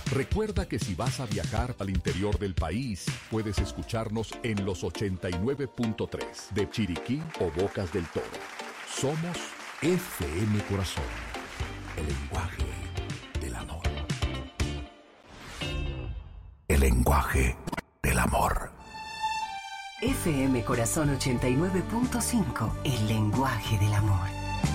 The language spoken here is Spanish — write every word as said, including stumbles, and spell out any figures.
Recuerda que si vas a viajar al interior del país, puedes escucharnos en los ochenta y nueve punto tres de Chiriquí o Bocas del Toro. Somos F M Corazón, el lenguaje del amor. El lenguaje del amor. F M Corazón ochenta y nueve punto cinco, el lenguaje del amor.